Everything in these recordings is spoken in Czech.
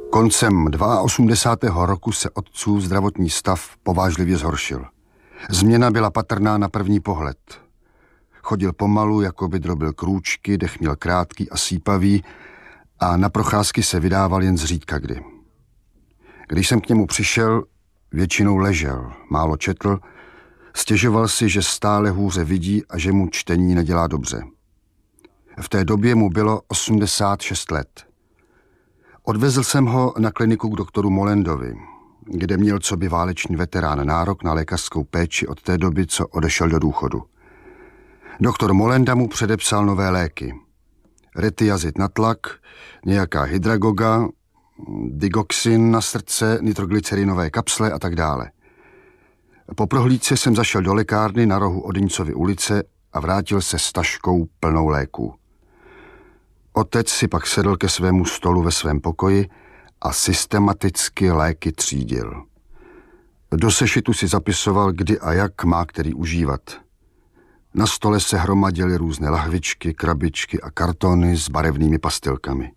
Koncem 82. roku se otcův zdravotní stav povážlivě zhoršil. Změna byla patrná na první pohled. Chodil pomalu, jako by drobil krůčky, dech měl krátký a sípavý a na procházky se vydával jen zřídka kdy. Když jsem k němu přišel, většinou ležel, málo četl, stěžoval si, že stále hůře vidí a že mu čtení nedělá dobře. V té době mu bylo 86 let. Odvezl jsem ho na kliniku k doktoru Molendovi, kde měl coby válečný veterán nárok na lékařskou péči od té doby, co odešel do důchodu. Doktor Molenda mu předepsal nové léky. Retiazid na tlak, nějaká hydragoga, digoxin na srdce, nitroglycerinové kapsle a tak dále. Po prohlídce jsem zašel do lékárny na rohu Odyňcovy ulice a vrátil se s taškou plnou léků. Otec si pak sedl ke svému stolu ve svém pokoji a systematicky léky třídil. Do sešitu si zapisoval, kdy a jak má který užívat. Na stole se hromadily různé lahvičky, krabičky a kartony s barevnými pastilkami.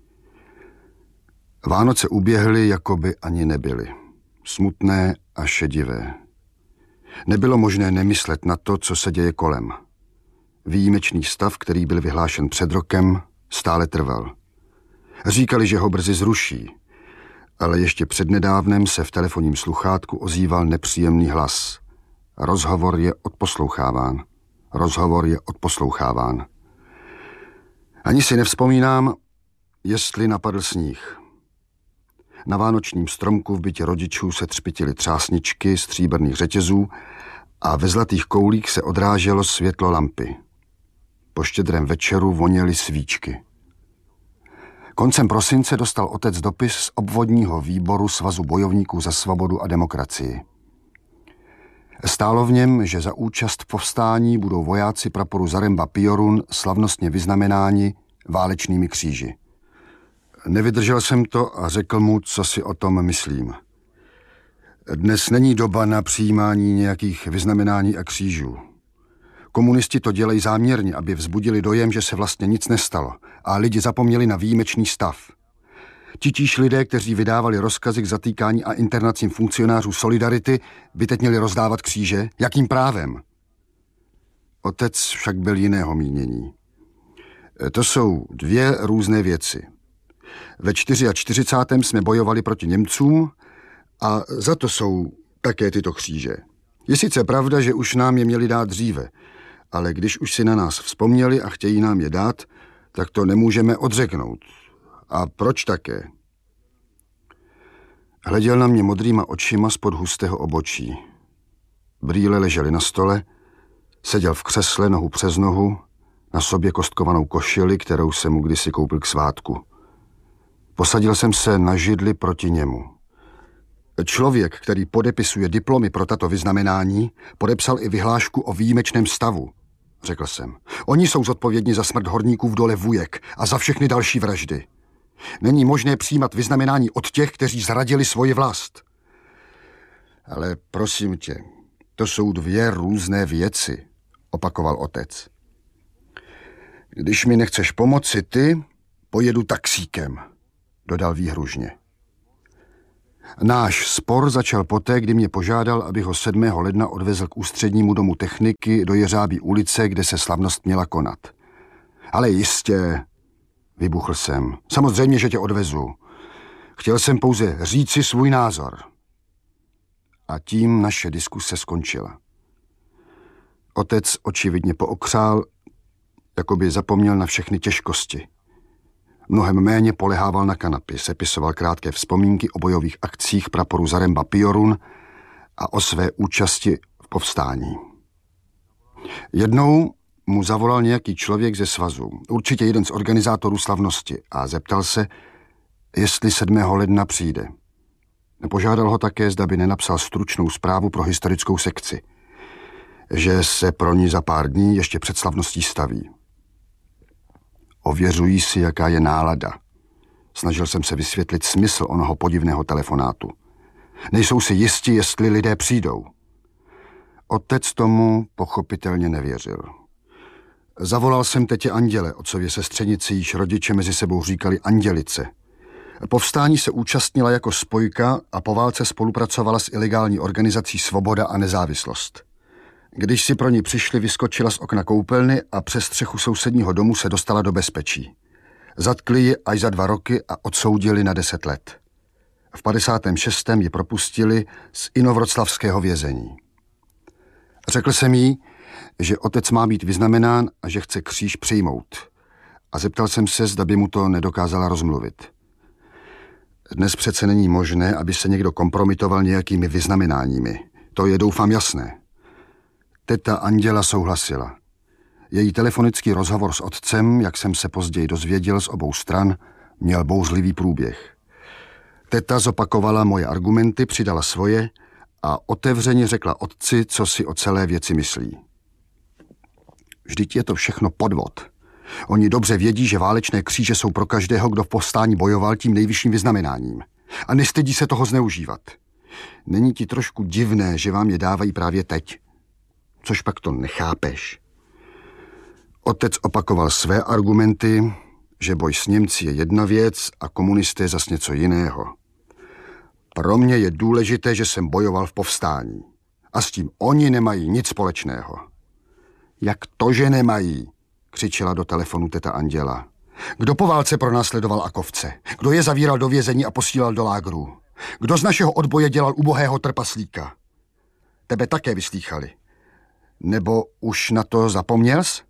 Vánoce uběhly, jako by ani nebyly. Smutné a šedivé. Nebylo možné nemyslet na to, co se děje kolem. Výjimečný stav, který byl vyhlášen před rokem, stále trval. Říkali, že ho brzy zruší, ale ještě přednedávnem se v telefonním sluchátku ozýval nepříjemný hlas. Rozhovor je odposloucháván. Rozhovor je odposloucháván. Ani si nevzpomínám, jestli napadl sníh. Na vánočním stromku v bytě rodičů se třpitily třásničky stříbrných řetězů a ve zlatých koulích se odráželo světlo lampy. Po štědrém večeru voněly svíčky. Koncem prosince dostal otec dopis z obvodního výboru Svazu bojovníků za svobodu a demokracii. Stálo v něm, že za účast v povstání budou vojáci praporu Zaremba Piorun slavnostně vyznamenáni válečnými kříži. Nevydržel jsem to a řekl mu, co si o tom myslím. Dnes není doba na přijímání nějakých vyznamenání a křížů. Komunisti to dělají záměrně, aby vzbudili dojem, že se vlastně nic nestalo a lidi zapomněli na výjimečný stav. Titíž lidé, kteří vydávali rozkazy k zatýkání a internacím funkcionářů Solidarity, by teď měli rozdávat kříže? Jakým právem? Otec však byl jiného mínění. To jsou dvě různé věci. Ve 44. jsme bojovali proti Němcům a za to jsou také tyto kříže. Je sice pravda, že už nám je měli dát dříve, ale když už si na nás vzpomněli a chtějí nám je dát, tak to nemůžeme odřeknout. A proč také? Hleděl na mě modrýma očima spod hustého obočí. Brýle ležely na stole, seděl v křesle nohu přes nohu, na sobě kostkovanou košili, kterou jsem mu kdysi koupil k svátku. Posadil jsem se na židli proti němu. Člověk, který podepisuje diplomy pro tato vyznamenání, podepsal i vyhlášku o výjimečném stavu, řekl jsem. Oni jsou zodpovědní za smrt horníků v dole Vujek a za všechny další vraždy. Není možné přijímat vyznamenání od těch, kteří zradili svoji vlast. Ale prosím tě, to jsou dvě různé věci, opakoval otec. Když mi nechceš pomoci ty, pojedu taxíkem, dodal výhružně. Náš spor začal poté, kdy mě požádal, abych ho 7. ledna odvezl k ústřednímu domu techniky do Jeřábí ulice, kde se slavnost měla konat. Ale jistě, vybuchl jsem. Samozřejmě, že tě odvezu. Chtěl jsem pouze říci svůj názor. A tím naše diskuse skončila. Otec očividně pookřál, jako by zapomněl na všechny těžkosti. Mnohem méně polehával na kanapě, sepisoval krátké vzpomínky o bojových akcích praporu Zaremba Piorun a o své účasti v povstání. Jednou mu zavolal nějaký člověk ze svazu, určitě jeden z organizátorů slavnosti, a zeptal se, jestli 7. ledna přijde. Požádal ho také, zda by nenapsal stručnou zprávu pro historickou sekci, že se pro ní za pár dní ještě před slavností staví. Ověřují si, jaká je nálada. Snažil jsem se vysvětlit smysl onoho podivného telefonátu. Nejsou si jisti, jestli lidé přijdou. Otec tomu pochopitelně nevěřil. Zavolal jsem tetě Anděle, otcově sestřenici, již rodiče mezi sebou říkali Andělice. Povstání se účastnila jako spojka a po válce spolupracovala s ilegální organizací Svoboda a nezávislost. Když si pro ní přišli, vyskočila z okna koupelny a přes střechu sousedního domu se dostala do bezpečí. Zatkli ji až za 2 roky a odsoudili na 10 let. V 56. ji propustili z inovroclavského vězení. Řekl jsem jí, že otec má být vyznamenán a že chce kříž přijmout. A zeptal jsem se, zda by mu to nedokázala rozmluvit. Dnes přece není možné, aby se někdo kompromitoval nějakými vyznamenáními. To je, doufám, jasné. Teta Anděla souhlasila. Její telefonický rozhovor s otcem, jak jsem se později dozvěděl z obou stran, měl bouřlivý průběh. Teta zopakovala moje argumenty, přidala svoje a otevřeně řekla otci, co si o celé věci myslí. Vždyť je to všechno podvod. Oni dobře vědí, že válečné kříže jsou pro každého, kdo v povstání bojoval, tím nejvyšším vyznamenáním. A nestydí se toho zneužívat. Není ti trošku divné, že vám je dávají právě teď? Což pak to nechápeš? Otec opakoval své argumenty, že boj s Němci je jedna věc a komunisté zas něco jiného. Pro mě je důležité, že jsem bojoval v povstání. A s tím oni nemají nic společného. Jak to, že nemají? Křičela do telefonu teta Anděla. Kdo po válce pronásledoval akovce? Kdo je zavíral do vězení a posílal do lágrů? Kdo z našeho odboje dělal ubohého trpaslíka? Tebe také vyslýchali. Nebo už na to zapomněls?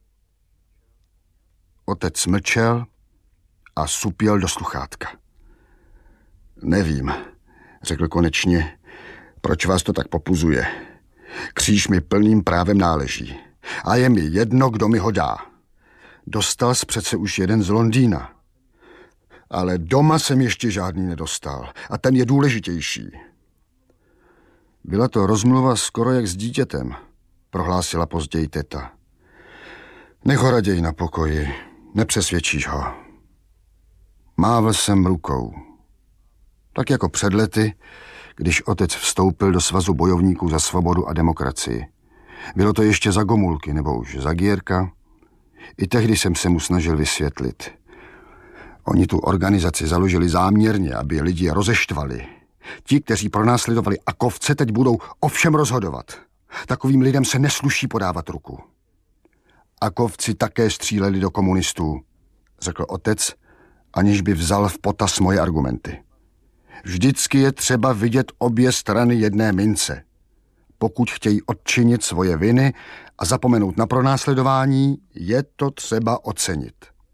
Otec mlčel a supěl do sluchátka. Nevím, řekl konečně, proč vás to tak popuzuje. Kříž mi plným právem náleží. A je mi jedno, kdo mi ho dá. Dostal jsi přece už jeden z Londýna. Ale doma jsem ještě žádný nedostal. A ten je důležitější. Byla to rozmluva skoro jak s dítětem, prohlásila později teta. Nech ho raději na pokoji. Nepřesvědčíš ho. Mávl jsem rukou. Tak jako před lety, když otec vstoupil do Svazu bojovníků za svobodu a demokracii. Bylo to ještě za Gomulky, nebo už za Gierka. I tehdy jsem se mu snažil vysvětlit. Oni tu organizaci založili záměrně, aby lidi rozeštvali. Ti, kteří pronásledovali akovce, teď budou o všem rozhodovat. Takovým lidem se nesluší podávat ruku. Akovci také stříleli do komunistů, řekl otec, aniž by vzal v potaz moje argumenty. Vždycky je třeba vidět obě strany jedné mince. Pokud chtějí odčinit svoje viny a zapomenout na pronásledování, je to třeba ocenit.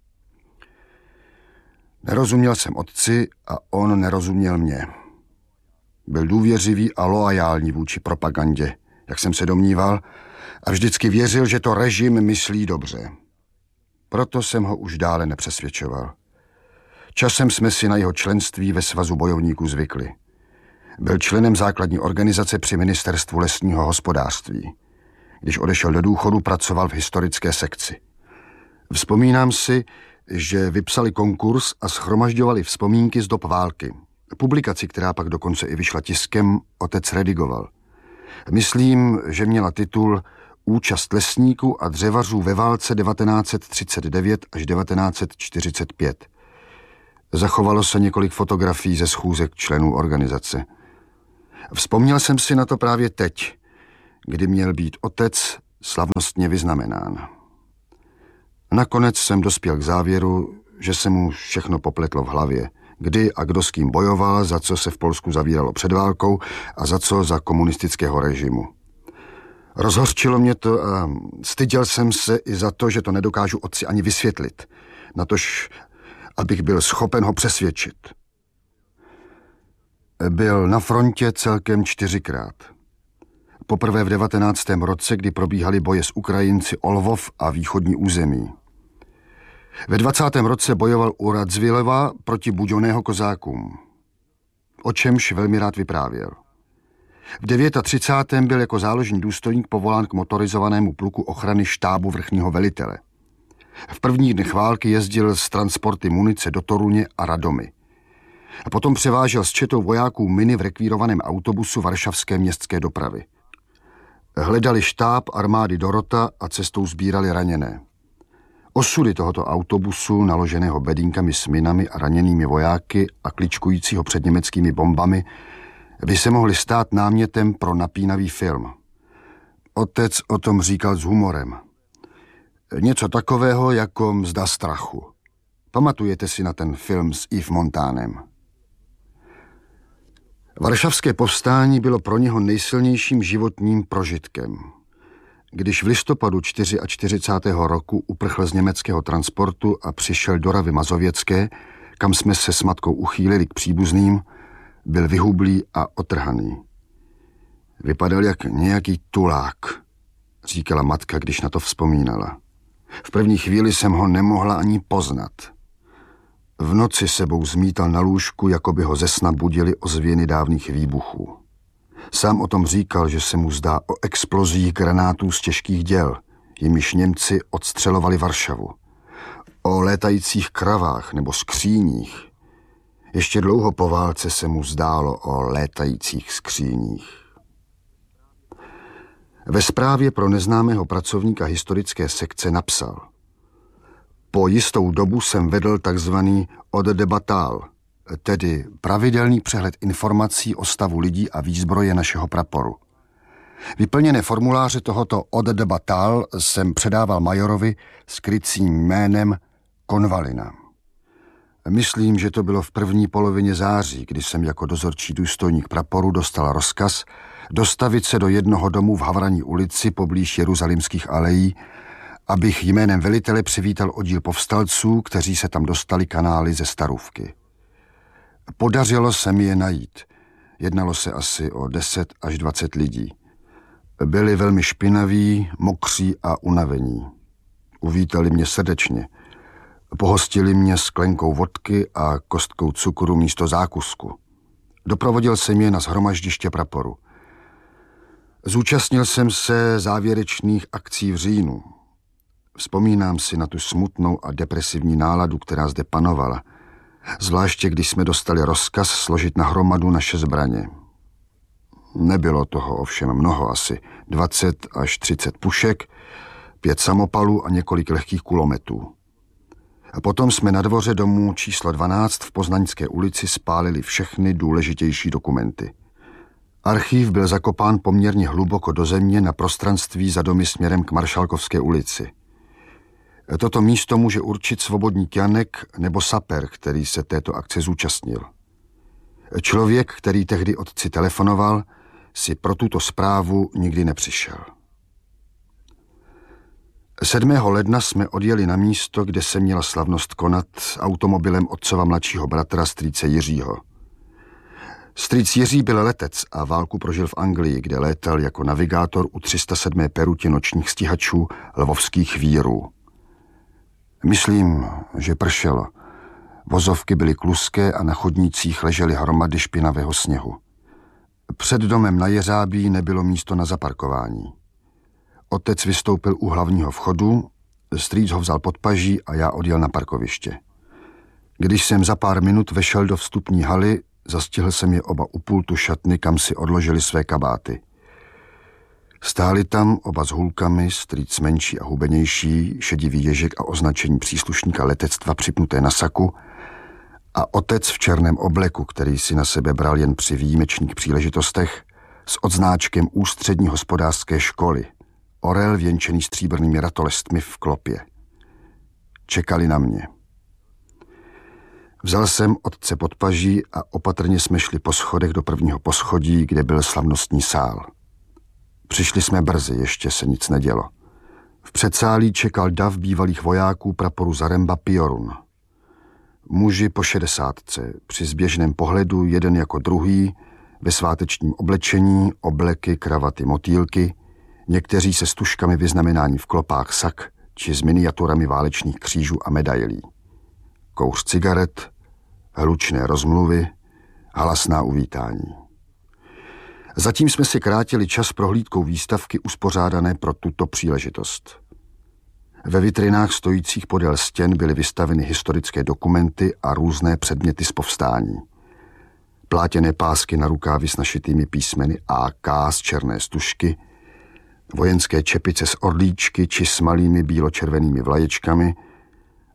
Nerozuměl jsem otci a on nerozuměl mě. Byl důvěřivý a loajální vůči propagandě, jak jsem se domníval, a vždycky věřil, že to režim myslí dobře. Proto jsem ho už dále nepřesvědčoval. Časem jsme si na jeho členství ve Svazu bojovníků zvykli. Byl členem základní organizace při ministerstvu lesního hospodářství. Když odešel do důchodu, pracoval v historické sekci. Vzpomínám si, že vypsali konkurs a shromažďovali vzpomínky z dob války. Publikaci, která pak dokonce i vyšla tiskem, otec redigoval. Myslím, že měla titul Účast lesníků a dřevařů ve válce 1939 až 1945. Zachovalo se několik fotografií ze schůzek členů organizace. Vzpomněl jsem si na to právě teď, kdy měl být otec slavnostně vyznamenán. Nakonec jsem dospěl k závěru, že se mu všechno popletlo v hlavě. Kdy a kdo s kým bojoval, za co se v Polsku zavíralo před válkou a za co za komunistického režimu. Rozhořčilo mě to a styděl jsem se i za to, že to nedokážu otci ani vysvětlit. Natož, abych byl schopen ho přesvědčit. Byl na frontě celkem 4krát. Poprvé v 19. roce, kdy probíhaly boje s Ukrajinci o Lvov a východní území. Ve 20. roce bojoval u Radzvilova proti Buďoného kozákům. O čemž velmi rád vyprávěl. V 39. byl jako záložní důstojník povolán k motorizovanému pluku ochrany štábu vrchního velitele. V prvních dnech války jezdil s transporty munice do Toruně a Radomy. A potom převážel s četou vojáků miny v rekvírovaném autobusu varšavské městské dopravy. Hledali štáb armády Dorota a cestou sbírali raněné. Osudy tohoto autobusu, naloženého bedínkami s minami a raněnými vojáky a kličkujícího před německými bombami, by se mohly stát námětem pro napínavý film. Otec o tom říkal s humorem. Něco takového jako Mzda strachu. Pamatujete si na ten film s Yves Montanem? Varšavské povstání bylo pro něho nejsilnějším životním prožitkem. Když v listopadu 44. roku uprchl z německého transportu a přišel do Ravy Mazověcké, kam jsme se s matkou uchýlili k příbuzným, byl vyhublý a otrhaný. Vypadal jak nějaký tulák, říkala matka, když na to vzpomínala. V první chvíli jsem ho nemohla ani poznat. V noci sebou zmítal na lůžku, jako by ho ze sna budily ozvěny dávných výbuchů. Sám o tom říkal, že se mu zdá o explozích granátů z těžkých děl, jimiž Němci odstřelovali Varšavu. O létajících kravách nebo skříních. Ještě dlouho po válce se mu zdálo o létajících skříních. Ve zprávě pro neznámého pracovníka historické sekce napsal: Po jistou dobu jsem vedl takzvaný Ode de Bataille, tedy pravidelný přehled informací o stavu lidí a výzbroje našeho praporu. Vyplněné formuláře tohoto Ode de Bataille jsem předával majorovi s krycím jménem Konvalina. Myslím, že to bylo v první polovině září, kdy jsem jako dozorčí důstojník praporu dostal rozkaz dostavit se do jednoho domu v Havraní ulici poblíž Jeruzalimských alejí, abych jménem velitele přivítal oddíl povstalců, kteří se tam dostali kanály ze Starůvky. Podařilo se mi je najít. Jednalo se asi o 10 až 20 lidí. Byli velmi špinaví, mokří a unavení. Uvítali mě srdečně. Pohostili mě sklenkou vodky a kostkou cukru místo zákusku. Doprovodil jsem je na shromaždiště praporu. Zúčastnil jsem se závěrečných akcí v říjnu. Vzpomínám si na tu smutnou a depresivní náladu, která zde panovala, zvláště když jsme dostali rozkaz složit na hromadu naše zbraně. Nebylo toho ovšem mnoho, asi 20 až 30 pušek, 5 samopalů a několik lehkých kulometů. A potom jsme na dvoře domu číslo 12 v Poznaňské ulici spálili všechny důležitější dokumenty. Archív byl zakopán poměrně hluboko do země na prostranství za domy směrem k Maršalkovské ulici. Toto místo může určit svobodník Janek nebo saper, který se této akce zúčastnil. Člověk, který tehdy otci telefonoval, si pro tuto zprávu nikdy nepřišel. 7. ledna jsme odjeli na místo, kde se měla slavnost konat automobilem otcova mladšího bratra strýce Jiřího. Strýc Jiří byl letec a válku prožil v Anglii, kde létal jako navigátor u 307. perutě nočních stíhačů lvovských vírů. Myslím, že pršelo. Vozovky byly kluské a na chodnících ležely hromady špinavého sněhu. Před domem na Jeřábí nebylo místo na zaparkování. Otec vystoupil u hlavního vchodu, strýc ho vzal pod paží a já odjel na parkoviště. Když jsem za pár minut vešel do vstupní haly, zastihl jsem je oba u pultu šatny, kam si odložili své kabáty. Stáli tam oba s hůlkami, strýc menší a hubenější, šedivý ježek a označení příslušníka letectva připnuté na saku, a otec v černém obleku, který si na sebe bral jen při výjimečných příležitostech, s odznáčkem ústřední hospodářské školy, orel věnčený stříbrnými ratolestmi v klopě. Čekali na mě. Vzal jsem otce pod paží a opatrně jsme šli po schodech do prvního poschodí, kde byl slavnostní sál. Přišli jsme brzy, ještě se nic nedělo. V předsálí čekal dav bývalých vojáků praporu Zaremba Piorun. Muži po 60, při zběžném pohledu jeden jako druhý, ve svátečním oblečení, obleky, kravaty, motýlky, někteří se stužkami vyznamenání v klopách sak či s miniaturami válečných křížů a medailí. Kouř cigaret, hlučné rozmluvy, halasná uvítání. Zatím jsme si krátili čas prohlídkou výstavky uspořádané pro tuto příležitost. Ve vitrinách stojících podél stěn byly vystaveny historické dokumenty a různé předměty z povstání. Plátěné pásky na rukávy s našitými písmeny AK z černé stužky, vojenské čepice z orlíčky či s malými bíločervenými vlaječkami,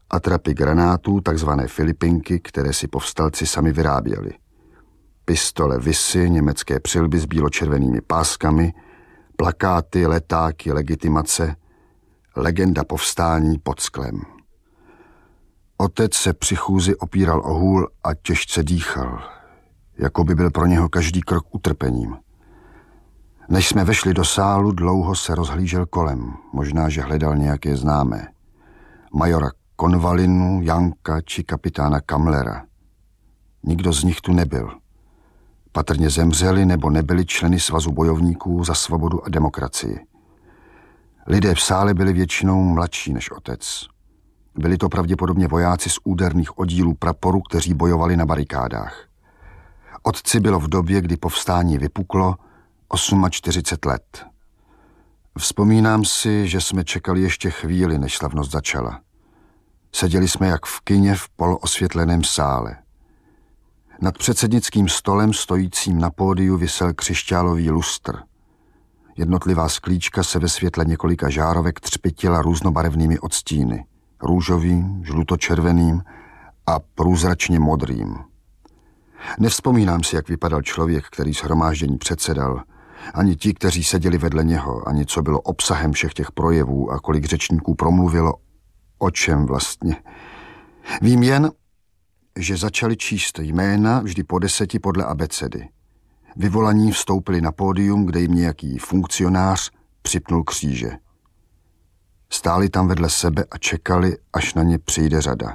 atrapy granátů, takzvané Filipinky, které si povstalci sami vyráběli. Pistole Visy, německé přilby s bíločervenými páskami, plakáty, letáky, legitimace, legenda povstání pod sklem. Otec se při chůzi opíral o hůl a těžce dýchal, jako by byl pro něho každý krok utrpením. Než jsme vešli do sálu, dlouho se rozhlížel kolem, možná, že hledal nějaké známé. Majora Konvalinu, Janka či kapitána Kamlera. Nikdo z nich tu nebyl. Patrně zemřeli nebo nebyli členy svazu bojovníků za svobodu a demokracii. Lidé v sále byli většinou mladší než otec. Byli to pravděpodobně vojáci z úderných oddílů praporu, kteří bojovali na barikádách. Otci bylo v době, kdy povstání vypuklo, 48 let. Vzpomínám si, že jsme čekali ještě chvíli, než slavnost začala. Seděli jsme jak v kině v poloosvětleném sále. Nad předsednickým stolem stojícím na pódiu visel křišťálový lustr. Jednotlivá sklíčka se ve světle několika žárovek třpytila různobarevnými odstíny. Růžovým, žlutočerveným a průzračně modrým. Nevzpomínám si, jak vypadal člověk, který shromáždění předsedal, ani ti, kteří seděli vedle něho, ani co bylo obsahem všech těch projevů a kolik řečníků promluvilo, o čem vlastně. Vím jen, že začali číst jména vždy po 10 podle abecedy. Vyvolaní vstoupili na pódium, kde jim nějaký funkcionář připnul kříže. Stáli tam vedle sebe a čekali, až na ně přijde řada.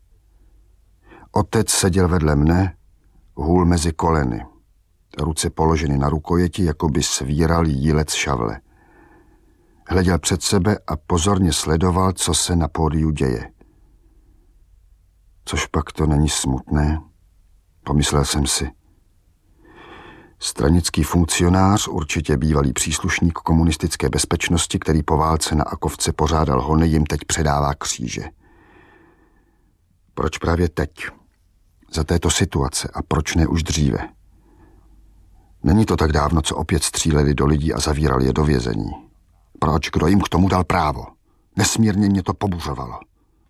Otec seděl vedle mne, hůl mezi koleny. Ruce položeny na rukojeti, jako by svíral jílec šavle. Hleděl před sebe a pozorně sledoval, co se na pódiu děje. Což pak to není smutné, pomyslel jsem si. Stranický funkcionář, určitě bývalý příslušník komunistické bezpečnosti, který po válce na Akovce pořádal hony, jim teď předává kříže. Proč právě teď? Za této situace a proč ne už dříve? Není to tak dávno, co opět stříleli do lidí a zavírali je do vězení. Proč? Kdo jim k tomu dal právo? Nesmírně mě to pobuřovalo.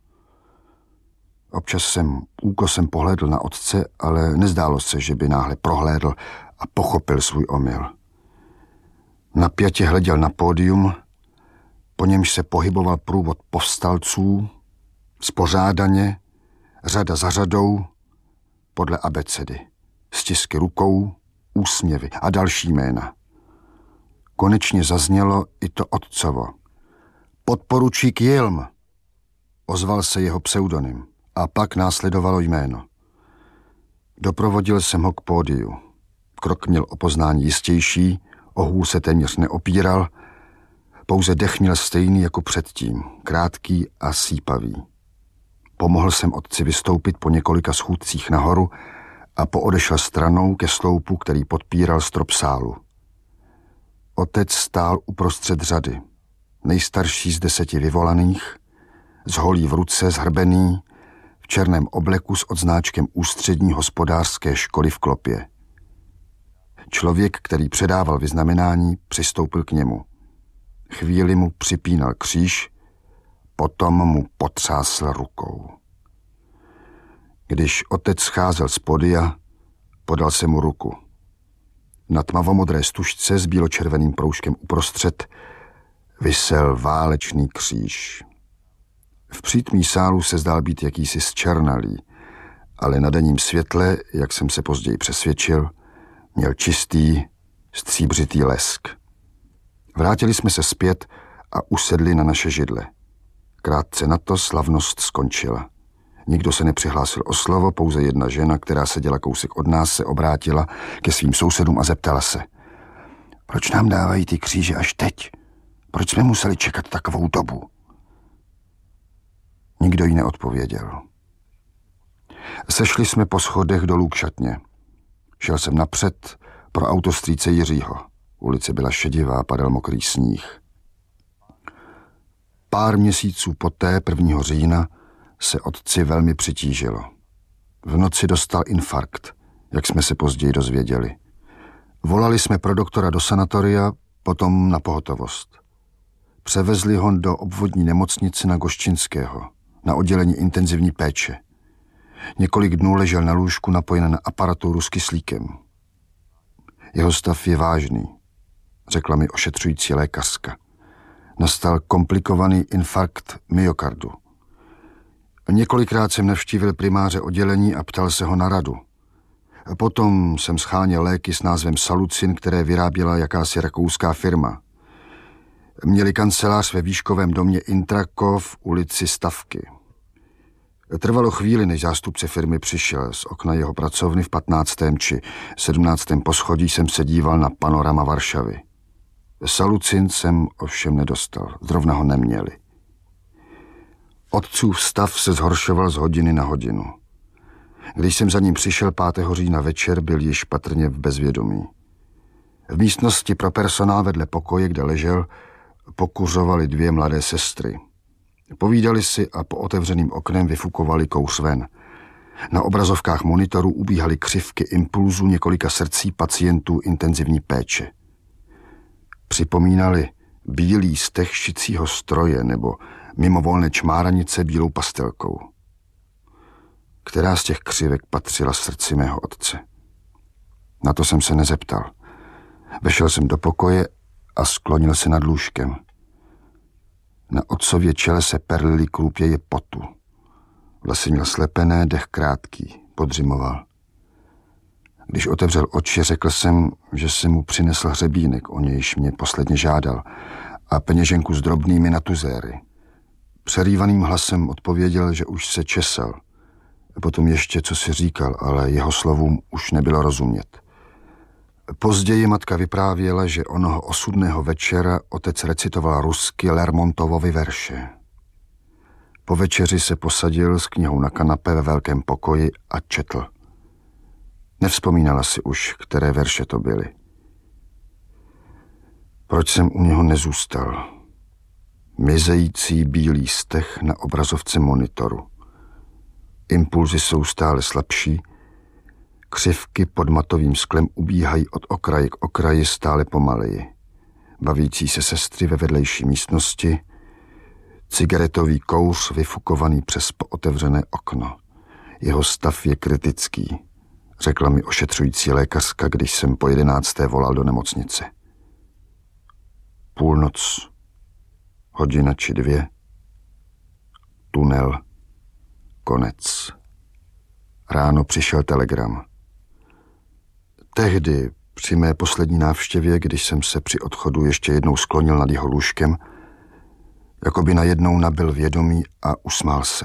Občas jsem úkosem pohlédl na otce, ale nezdálo se, že by náhle prohlédl a pochopil svůj omyl. Napjatě hleděl na pódium, po němž se pohyboval průvod povstalců, spořádaně, řada za řadou, podle abecedy, stisky rukou, úsměvy a další jména. Konečně zaznělo i to otcovo. Podporučík Jilm, ozval se jeho pseudonym a pak následovalo jméno. Doprovodil jsem ho k pódiu. Krok měl o poznání jistější, o hůl se téměř neopíral, pouze dech měl stejný jako předtím, krátký a sípavý. Pomohl jsem otci vystoupit po několika schůdcích nahoru a poodešel stranou ke sloupu, který podpíral strop sálu. Otec stál uprostřed řady, nejstarší z 10 vyvolaných, s holí v ruce, zhrbený, v černém obleku s odznáčkem ústřední hospodářské školy v klopě. Člověk, který předával vyznamenání, přistoupil k němu. Chvíli mu připínal kříž, potom mu potřásl rukou. Když otec scházel z podia, podal se mu ruku. Na tmavomodré stužce s bíločerveným proužkem uprostřed visel válečný kříž. V přítmí sálu se zdál být jakýsi zčernalý, ale na denním světle, jak jsem se později přesvědčil, měl čistý, stříbřitý lesk. Vrátili jsme se zpět a usedli na naše židle. Krátce na to slavnost skončila. Nikdo se nepřihlásil o slovo, pouze jedna žena, která seděla kousek od nás, se obrátila ke svým sousedům a zeptala se. Proč nám dávají ty kříže až teď? Proč jsme museli čekat takovou dobu? Nikdo jí neodpověděl. Sešli jsme po schodech dolů k šatně. Šel jsem napřed pro auto strýce Jiřího. Ulice byla šedivá, padal mokrý sníh. Pár měsíců poté, 1. října, se otci velmi přitížilo. V noci dostal infarkt, jak jsme se později dozvěděli. Volali jsme pro doktora do sanatoria, potom na pohotovost. Převezli ho do obvodní nemocnice na Goščinského. na oddělení intenzivní péče. Několik dnů ležel na lůžku napojen na aparaturu s kyslíkem. Jeho stav je vážný, řekla mi ošetřující lékařka. Nastal komplikovaný infarkt myokardu. Několikrát jsem navštívil primáře oddělení a ptal se ho na radu. Potom jsem scháněl léky s názvem Salucin, které vyráběla jakási rakouská firma. Měli kancelář ve výškovém domě Intraco v ulici Stavky. Trvalo chvíli, než zástupce firmy přišel. Z okna jeho pracovny v 15. či 17. poschodí jsem se díval na panorama Varšavy. Salucin jsem ovšem nedostal, zrovna ho neměli. Otcův stav se zhoršoval z hodiny na hodinu. Když jsem za ním přišel 5. října večer, byl již patrně v bezvědomí. V místnosti pro personál vedle pokoje, kde ležel, pokuřovaly 2 mladé sestry. Povídali si a po otevřeným oknem vyfukovali kouř ven. Na obrazovkách monitorů ubíhaly křivky impulzů několika srdcí pacientů intenzivní péče. Připomínali bílý steh šicího stroje nebo mimovolné čmáranice bílou pastelkou. Která z těch křivek patřila srdci mého otce? Na to jsem se nezeptal. Vešel jsem do pokoje a sklonil se nad lůžkem. Na otcově čele se perlily krůpěje potu. Vlasy měl slepené, dech krátký, podřimoval. Když otevřel oči, řekl jsem, že jsem mu přinesl hřebínek, o nějž mě posledně žádal, a peněženku s drobnými na tuzéry. Přerývaným hlasem odpověděl, že už se česal. Potom ještě co si říkal, ale jeho slovům už nebylo rozumět. Později matka vyprávěla, že onoho osudného večera otec recitoval rusky Lermontovovy verše. Po večeři se posadil s knihou na kanape ve velkém pokoji a četl. Nevzpomínala si už, které verše to byly. Proč jsem u něho nezůstal? Mizející bílý steh na obrazovce monitoru. Impulzy jsou stále slabší, křivky pod matovým sklem ubíhají od okraje k okraji stále pomaleji. Bavící se sestry ve vedlejší místnosti, cigaretový kouř vyfukovaný přes pootevřené okno. Jeho stav je kritický, řekla mi ošetřující lékařka, když jsem po 11. volal do nemocnice. Půlnoc, hodina či 2, tunel, konec. Ráno přišel telegram. Tehdy, při mé poslední návštěvě, když jsem se při odchodu ještě jednou sklonil nad jeho lůžkem, jako by najednou nabyl vědomí a usmál se.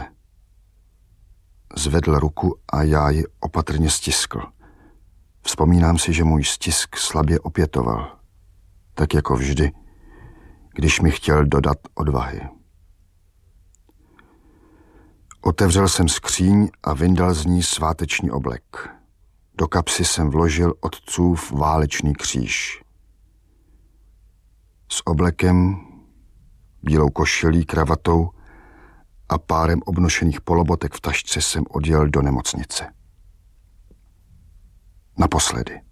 Zvedl ruku a já ji opatrně stiskl. Vzpomínám si, že můj stisk slabě opětoval, tak jako vždy, když mi chtěl dodat odvahy. Otevřel jsem skříň a vyndal z ní sváteční oblek. Do kapsy jsem vložil otcův válečný kříž. S oblekem, bílou košilí, kravatou a párem obnošených polobotek v tašce jsem odjel do nemocnice. Naposledy.